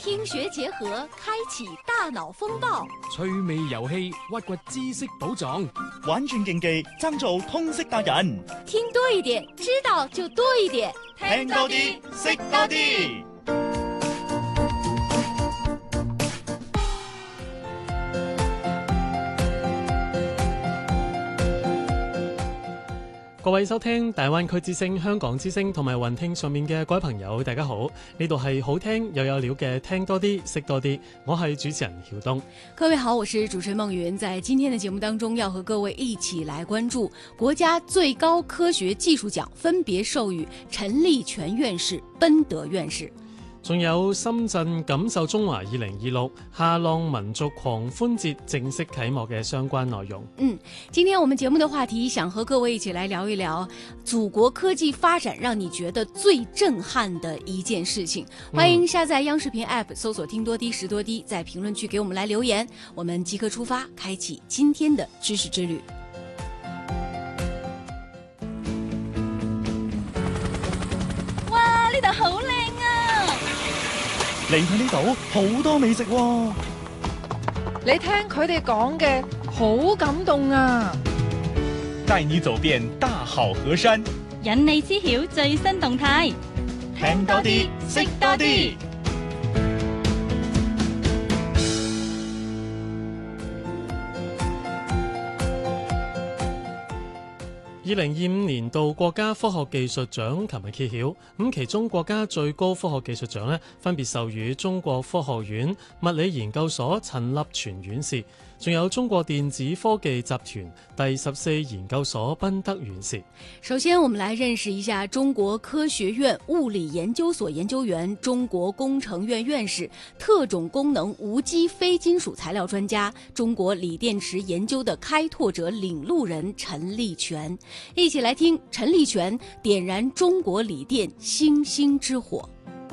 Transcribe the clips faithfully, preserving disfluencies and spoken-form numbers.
听学结合，开启大腦風暴， 趣味遊戲，挖掘知識寶藏， 玩轉競技，爭做通識達人。 聽多一點，知道就多一點， 聽多啲，識多啲。 各位收聽大灣區之聲、香港之聲同埋雲聽上面嘅各位朋友，大家好！呢度係好聽又有料嘅聽多啲、識多啲，我係主持人曉東。 各位好，我是主持人孟云。在今天的節目當中，要和各位一起來關注國家最高科學技術獎分別授予陳立全院士、賓德院士。 仲有深圳感受中華二零二六下浪民族狂歡節正式啟幕嘅相關內容。 嗯，今天我們節目的話題，想和各位一起來聊一聊祖國科技發展讓你覺得最震撼的一件事情。歡迎下載央視頻 App，搜索聽多啲識多啲，在評論區給我們來留言，我們即刻出發，開啟今天的知識之旅。哇，呢度好靚！ 嚟睇呢度好多美食喎， 你聽佢哋講嘅好感動啊！ 帶你走遍大好河山， 引你知曉最新動態， 聽多啲，識多啲。 二零二五年度國家科學技術獎琴日揭曉，咁其中國家最高科學技術獎呢，分別授予中國科學院物理研究所陳立全院士，仲有中國電子科技集團第十四研究所賓德院士。 首先，我們來認識一下中國科學院物理研究所研究員、中國工程院院士、特種功能無機非金屬材料專家、中國鋰電池研究的開拓者、領路人陳立全。一起來聽陳立全點燃中國鋰電星星之火。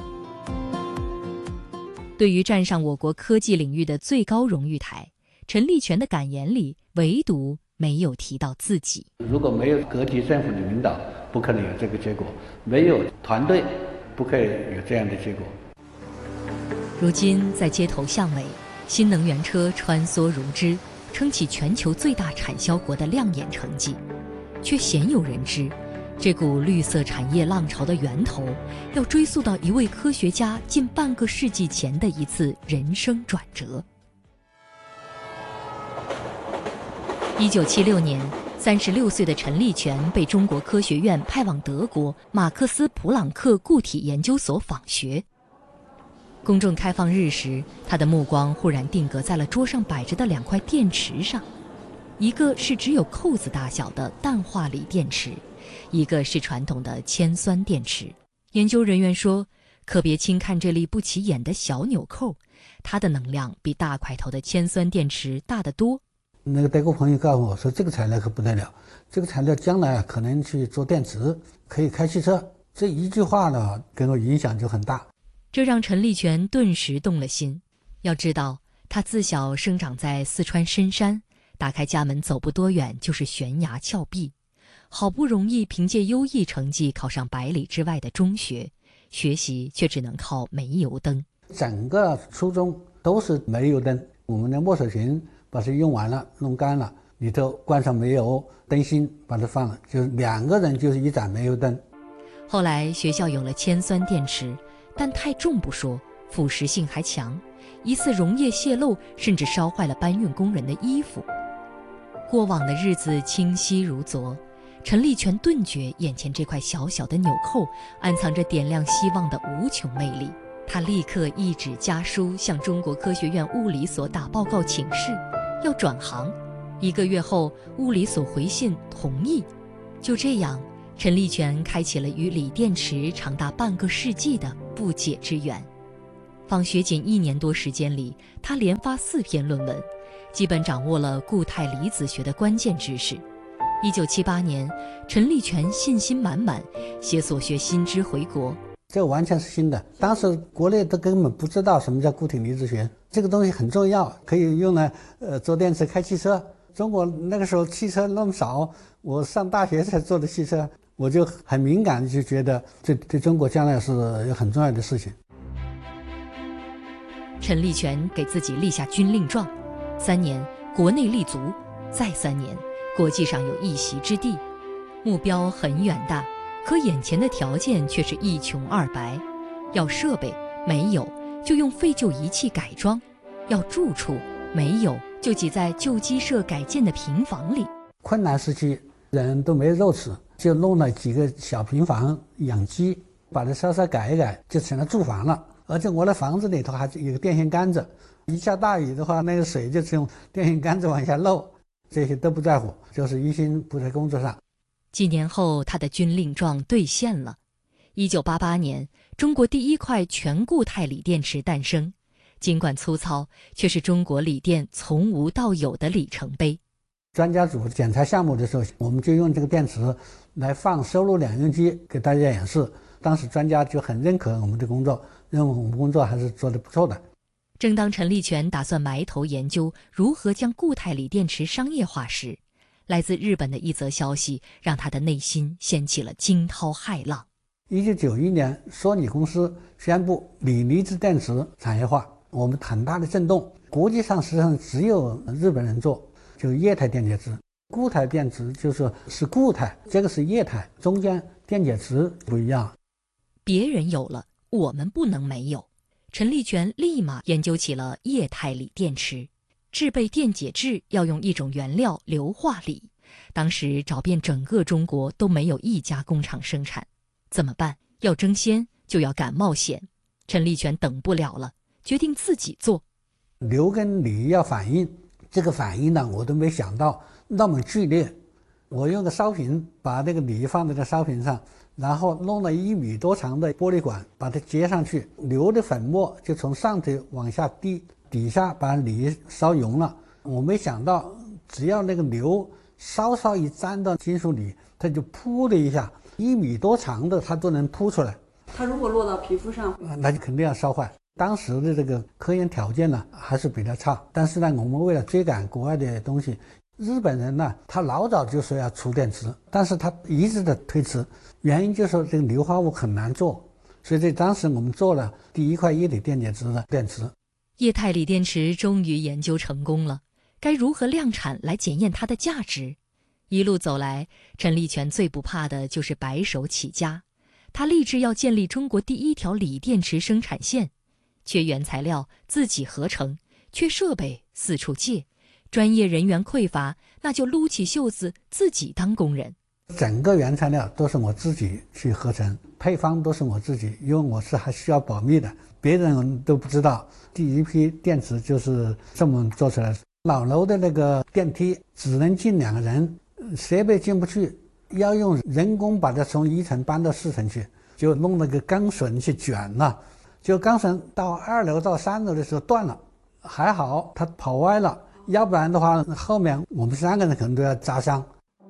對於站上我國科技領域的最高榮譽台，陳立全的感言裡唯獨沒有提到自己。 如果沒有各級政府的領導，不可能有這個結果；沒有團隊，不可以有這樣的結果。 如今在街頭巷尾，新能源車穿梭如織，撐起全球最大產銷國的亮眼成績。卻鮮有人知，這股綠色產業浪潮的源頭，要追溯到一位科學家近半個世紀前的一次人生轉折。一九七六年，三十六歲的陳立全被中國科學院派往德國馬克思普朗克固體研究所訪學。公眾開放日時，他的目光忽然定格在了桌上擺着的兩塊電池上。一個是只有扣子大小的氮化鋰電池，一個是傳統的鉛酸電池。研究人員說，可別輕看這粒不起眼的小紐扣，它的能量比大塊頭的鉛酸電池大得多。 那個德國朋友告訴我說，這個材料可不得了，這個材料將來可能去做電池，可以開汽車。這一句話呢，給我影響就很大。 這讓陳立全頓時動了心。要知道，他自小生長在四川深山，打開家門走不多遠就是懸崖峭壁，好不容易憑借優異成績考上百里之外的中學，學習卻只能靠煤油燈。 整個初中都是煤油燈，我們的墨水瓶把它用完了弄乾了，裡頭灌上煤油燈芯把它放了，就兩個人就是一盞煤油燈。 後來學校有了鉛酸電池，但太重不說，腐蝕性還強，一次溶液洩漏甚至燒壞了搬運工人的衣服。過往的日子清晰如昨，陳立全頓覺眼前這塊小小的紐扣暗藏着點亮希望的無窮魅力。他立刻一紙家書向中國科學院物理所打報告請示，要轉行。一個月後，物理所回信同意。就這樣，陳立全開啟了與鋰電池長達半個世紀的不解之緣。訪學僅一年多時間裡，他連發四篇論文，基本掌握了固態離子學的關鍵知識。一九七八年，陳立全信心滿滿，攜所學新知回國。 這完全是新的，當時國內都根本不知道什麼叫固體離子學，這個東西很重要，可以用來呃做電池開汽車。中國那個時候汽車那麼少，我上大學才做的汽車，我就很敏感，就覺得這對中國將來是有很重要的事情。 陈立全给自己立下军令状，三年国内立足，再三年国际上有一席之地。目标很远大，可眼前的条件却是一穷二白。要设备没有，就用废旧仪器改装；要住处没有，就挤在旧鸡舍改建的平房里。 困难时期人都没肉吃，就弄了几个小平房养鸡，把它稍稍改一改就成了住房了。而且我的房子里头还有个电线杆子，一下大雨的话，那个水就从电线杆子往下漏，这些都不在乎，就是一心扑在工作上。 几年后，他的军令状兑现了。一九八八年，中国第一块全固态锂电池诞生，尽管粗糙，却是中国锂电从无到有的里程碑。 专家组检查项目的时候，我们就用这个电池来放收录两用机给大家演示。当时专家就很认可我们的工作，认为我们工作还是做得不错的。 正当陈立全打算埋头研究如何将固态锂电池商业化时，来自日本的一则消息让他的内心掀起了惊涛骇浪。 一九九一年，索尼公司宣布锂离子电池产业化，我们很大的震动。国际上实际上只有日本人做，就是液态电解质。固态电池就是是固态，这个是液态，中间电解质不一样。 别人有了，我们不能没有。陈立全立马研究起了液态锂电池。制备电解质要用一种原料硫化锂，当时找遍整个中国都没有一家工厂生产。怎么办？要争先就要敢冒险。陈立全等不了了，决定自己做。 硫跟锂要反应，这个反应呢，我都没想到那么剧烈。我用个烧瓶把那个锂放在这烧瓶上，然后弄了一米多长的玻璃管把它接上去，硫的粉末就从上头往下滴，底下把锂烧熔了。我没想到只要那个硫稍稍一沾到金属锂，它就噗的一下，一米多长的它都能扑出来。 它如果落到皮肤上， 那就肯定要烧坏。当时的这个科研条件呢还是比较差，但是呢我们为了追赶国外的东西，日本人呢他老早就说要出电池，但是他一直的推迟，原因就是说这个硫化物很难做，所以在当时我们做了第一块液体电解质的电池。 液态锂电池终于研究成功了，该如何量产来检验它的价值？一路走来，陈立全最不怕的就是白手起家。他立志要建立中国第一条锂电池生产线，缺原材料自己合成，缺设备四处借，专业人员匮乏，那就撸起袖子自己当工人。 整个原材料都是我自己去合成，配方都是我自己，因为我是还需要保密的，别人都不知道。第一批电池就是这么做出来的。老楼的那个电梯只能进两个人，设备进不去，要用人工把它从一层搬到四层去，就弄了个钢绳去卷了，就钢绳到二楼到三楼的时候断了，还好它跑歪了，要不然的话后面我们三个人可能都要扎伤。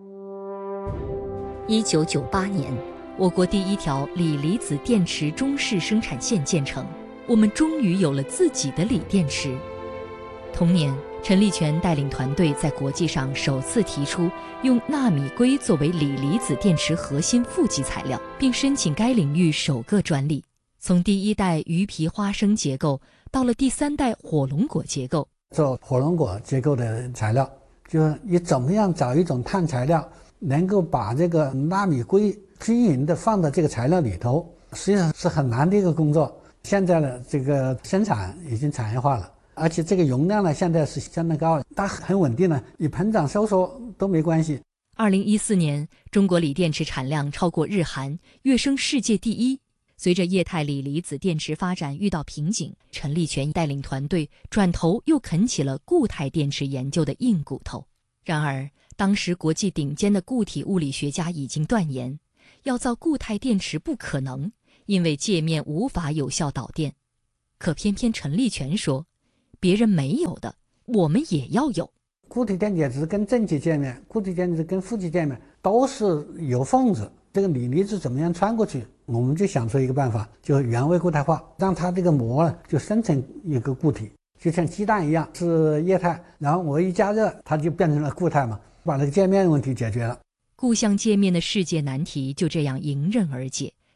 一九九八年，我国第一条锂离子电池中式生产线建成，我们终于有了自己的锂电池。同年，陈立全带领团队在国际上首次提出用纳米硅作为锂离子电池核心负极材料，并申请该领域首个专利。从第一代鱼皮花生结构到了第三代火龙果结构， 做火龙果结构的材料，就是你怎么样找一种碳材料能够把这个纳米硅均匀的放到这个材料里头，实际上是很难的一个工作。现在的这个生产已经产业化了，而且这个容量呢现在是相当高，它很稳定了，你膨胀收缩都没关系。 二零一四年，中国锂电池产量超过日韩，跃升世界第一。随着液态锂离子电池发展遇到瓶颈，陈立全带领团队转头又啃起了固态电池研究的硬骨头。然而，当时国际顶尖的固体物理学家已经断言，要造固态电池不可能，因为界面无法有效导电。可偏偏陈立全说，别人没有的，我们也要有。 固体电解质跟正极界面，固体电解质跟负极界面都是有缝子，这个锂离子怎么样穿过去？我们就想出一个办法，就原位固态化，让它这个膜就生成一个固体，就像鸡蛋一样是液态，然后我一加热它就变成了固态嘛，把那个界面问题解决了。 固相界面的世界难题就这样迎刃而解，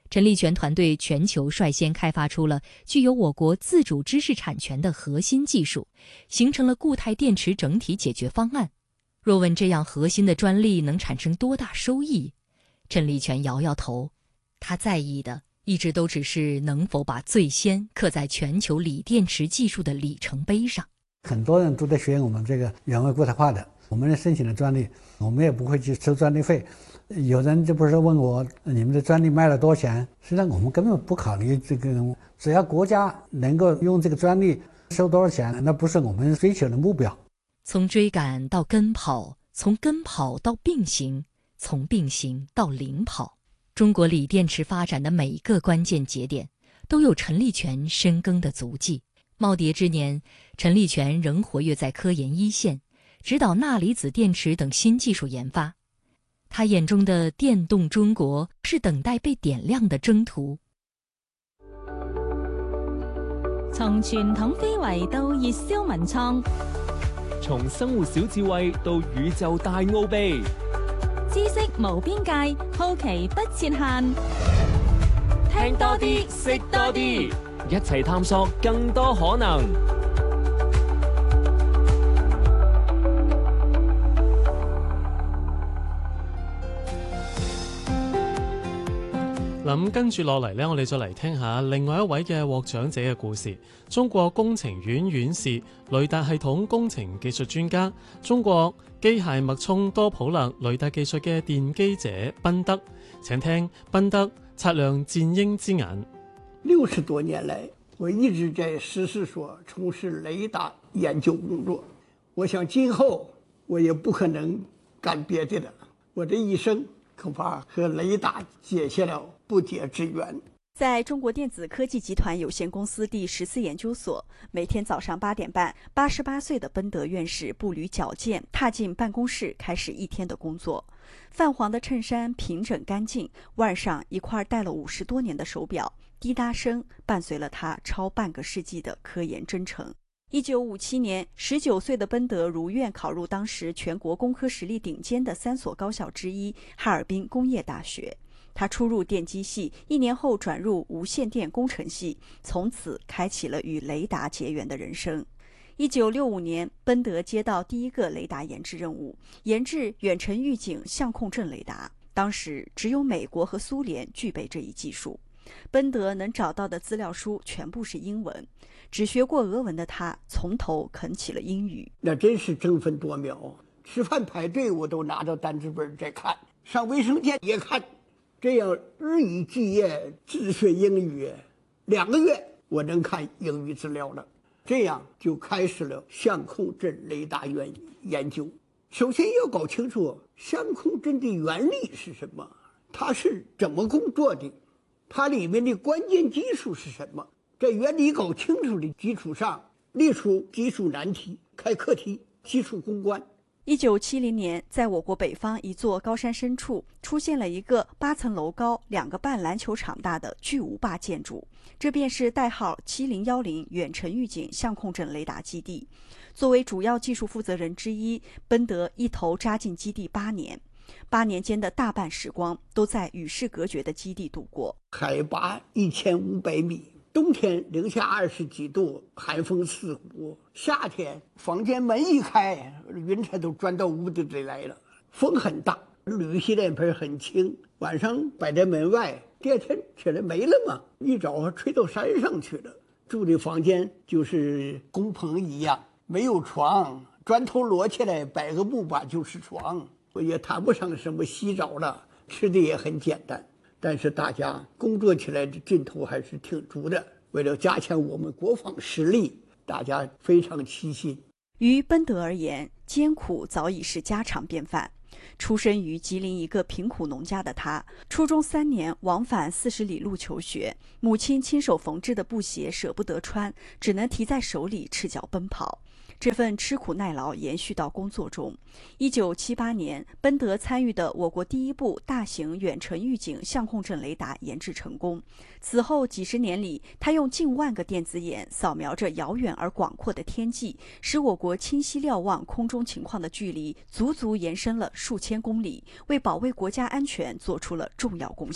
陈立全团队全球率先开发出了具有我国自主知识产权的核心技术，形成了固态电池整体解决方案。若问这样核心的专利能产生多大收益，陈立全摇摇头，他在意的一直都只是能否把最先刻在全球锂电池技术的里程碑上。 很多人都在学我们这个原位固态化的，我们申请的专利，我们也不会去收专利费。有人就不是问我你们的专利卖了多少钱，实际上我们根本不考虑这个，只要国家能够用这个专利收多少钱，那不是我们追求的目标。 从追赶到跟跑，从跟跑到并行，从并行到领跑，中国锂电池发展的每一个关键节点都有陈立全深耕的足迹。耄耋之年，陈立全仍活跃在科研一线，指导钠离子电池等新技术研发。他眼中的电动中国是等待被点亮的征途。 從傳統非遺到熱銷文創， 從生活小智慧到宇宙大奧秘， 知識無邊界，好奇不設限。 聽多啲，識多啲，一齊探索更多可能。 咁跟住落嚟呢，我哋再嚟聽下另外一位嘅獲獎者嘅故事。中國工程院院士、雷達系統工程技術專家、中國機械脈衝多普勒雷達技術嘅奠基者賓德。請聽賓德擦亮戰鷹之眼。 六十多年來，我一直在實事所從事雷達研究工作。我想今後我也不可能幹別的了，我這一生恐怕和雷達結下了不解之緣。 在中國電子科技集團有限公司第十四研究所，每天早上八點半，八十八歲的賓德院士步履矯健，踏進辦公室，開始一天的工作。泛黃的襯衫平整乾淨，腕上一塊戴了五十多年的手錶，滴答聲伴隨了他超半個世紀的科研征程。一九五七年，十九歲的賓德如願考入當時全國工科實力頂尖的三所高校之一哈爾濱工業大學。他初入電機系，一年後轉入無線電工程系，從此開啟了與雷達結緣的人生。一九六五年，賓德接到第一個雷達研製任務，研製遠程預警相控陣雷達。當時只有美國和蘇聯具備這一技術。賓德能找到的資料書全部是英文，只學過俄文的他從頭啃起了英語。 那真是爭分奪秒，吃飯排隊我都拿着單字本在看，上衛生間也看，這樣日以繼夜自學英語，兩個月我能看英語資料了。這樣就開始了相控陣雷達原研究。首先要搞清楚相控陣的原理是什麼，它是怎麼工作的，它裏面的關鍵技術是什麼。在原理搞清楚的基礎上，列出技術難題，開課題，技術攻關。 一九七零年，在我國北方一座高山深處，出現了一個八層樓高、兩個半籃球場大的巨無霸建築，這便是代號七零一零遠程預警相控陣雷達基地。作為主要技術負責人之一，賓德一頭扎進基地八年，八年間的大半時光都在與世隔絕的基地度過。 海拔一千五百米。冬天零下二十幾度，寒風刺骨；夏天房間門一開，雲彩都鑽到屋子裡來了。風很大，鋁洗臉盆很輕，晚上擺在門外，第二天起來沒了嘛，一早吹到山上去了。住的房間就是工棚一樣，沒有床，磚頭摞起來擺個木板就是床，也談不上什麼洗澡了，吃的也很簡單。但是大家工作起來的勁頭還是挺足的，為了加強我們國防實力，大家非常齊心。 於賓德而言，艱苦早已是家常便飯。出身於吉林一個貧苦農家的他，初中三年往返四十里路求學，母親親手縫製的布鞋捨不得穿，只能提在手裡赤腳奔跑。這份吃苦耐勞延續到工作中。一九七八年，賓德參與的我國第一部大型遠程預警相控陣雷達研製成功。此後幾十年裡，他用近萬個電子眼掃描着遙遠而廣闊的天際，使我國清晰瞭望空中情況的距離足足延伸了數千公里，為保衛國家安全做出了重要貢獻。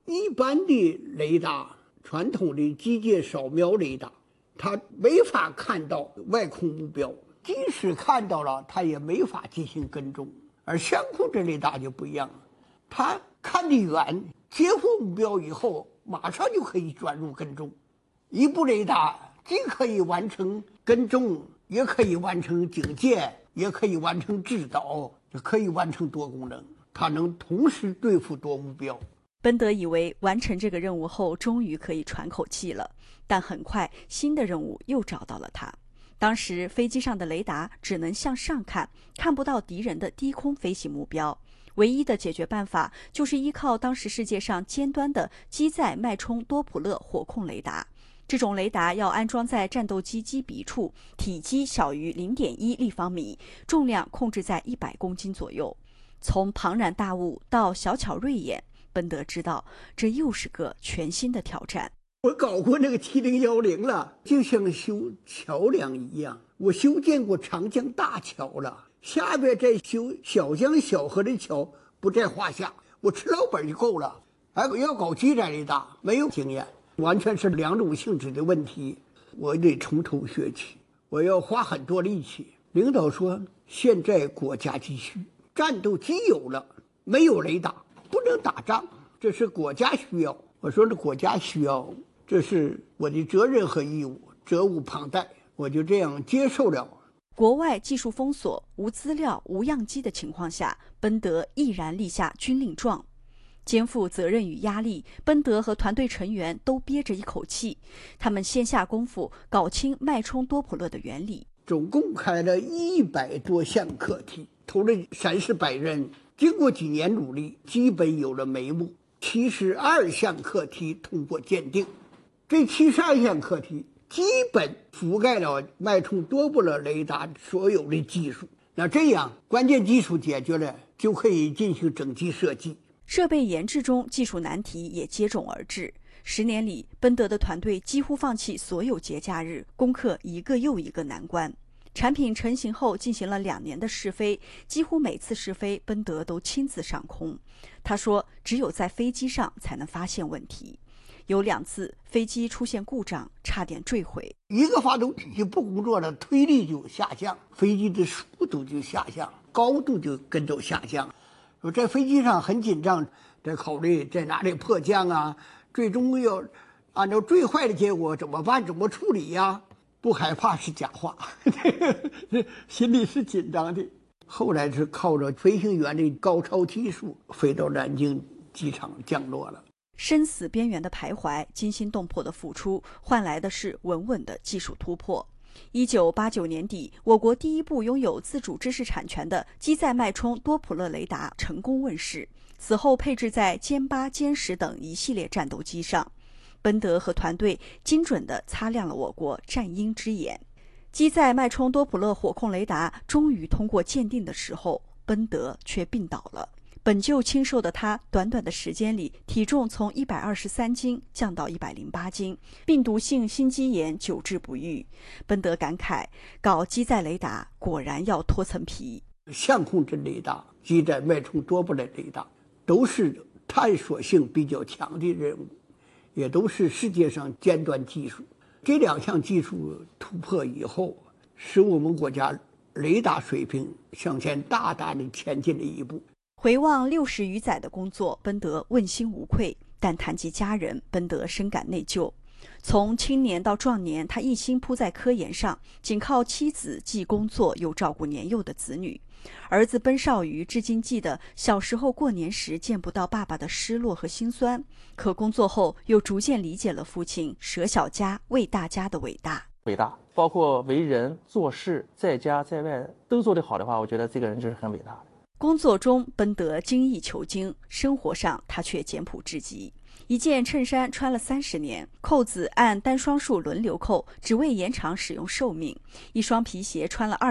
一般的雷达，传统的机械扫描雷达，它没法看到外空目标，即使看到了，它也没法进行跟踪。而相控阵雷达就不一样了，它看得远，接获目标以后，马上就可以转入跟踪。一部雷达既可以完成跟踪，也可以完成警戒，也可以完成制导，也可以完成多功能，它能同时对付多目标。 奔德以为完成这个任务后，终于可以喘口气了，但很快新的任务又找到了他。当时飞机上的雷达只能向上看，看不到敌人的低空飞行目标。唯一的解决办法就是依靠当时世界上尖端的机载脉冲多普勒火控雷达。这种雷达要安装在战斗机机鼻处，体积小于 零点一立方米，重量控制在一百公斤左右。从庞然大物到小巧锐眼，奔德知道这又是个全新的挑战。 我搞过那个七零一零了，就像修桥梁一样，我修建过长江大桥了，下边再修小江小河的桥不在话下，我吃老本就够了。还要搞机载雷达，没有经验，完全是两种性质的问题，我得从头学起，我要花很多力气。领导说，现在国家急需，战斗机有了，没有雷达不能打仗，这是国家需要。我说这国家需要，这是我的责任和义务，责无旁贷，我就这样接受了。 国外技术封锁、无资料、无样机的情况下，奔德毅然立下军令状。肩负责任与压力，奔德和团队成员都憋着一口气。他们先下功夫搞清脉冲多普勒的原理。 总共开了一百多项课题，投了三四百人，经过几年努力，基本有了眉目。七十二项课题通过鉴定，这七十二项课题基本覆盖了脉冲多普勒雷达所有的技术。那这样关键技术解决了，就可以进行整机设计。 设备研制中，技术难题也接踵而至。十年里，奔德的团队几乎放弃所有节假日，攻克一个又一个难关。产品成型后，进行了两年的试飞，几乎每次试飞，奔德都亲自上空。他说，只有在飞机上才能发现问题。有两次飞机出现故障，差点坠毁。 一个发动机不工作了，推力就下降，飞机的速度就下降，高度就跟着下降。我在飞机上很紧张，在考虑在哪里迫降啊，最终要按照最坏的结果怎么办，怎么处理呀？不害怕是假话，心里是紧张的。后来是靠着飞行员的高超技术，飞到南京机场降落了。 生死边缘的徘徊，惊心动魄的付出，换来的是稳稳的技术突破。一九八九年底，我国第一部拥有自主知识产权的机载脉冲多普勒雷达成功问世，此后配置在歼八、歼十等一系列战斗机上。奔德和团队精准地擦亮了我国战鹰之眼。机载脉冲多普勒火控雷达终于通过鉴定的时候，奔德却病倒了。本就清瘦的他，短短的时间里，体重从一百二十三斤降到一百零八斤，病毒性心肌炎久治不愈。奔德感慨，搞机载雷达果然要脱层皮。 相控阵雷达、机载脉冲多普勒雷达都是探索性比较强的任务，也都是世界上尖端技术。这两项技术突破以后，使我们国家雷达水平向前大大的前进了一步。 回望六十余载的工作，奔德问心无愧，但谈及家人，奔德深感内疚。从青年到壮年，他一心扑在科研上，仅靠妻子既工作又照顾年幼的子女。儿子奔少瑜至今记得小时候过年时见不到爸爸的失落和心酸，可工作后又逐渐理解了父亲舍小家为大家的伟大。 伟大，包括为人做事，在家在外都做得好的话，我觉得这个人就是很伟大的。 工作中奔德精益求精，生活上他却简朴至极。一件衬衫穿了三十年，扣子按单双数轮流扣，只为延长使用寿命；一双皮鞋穿了二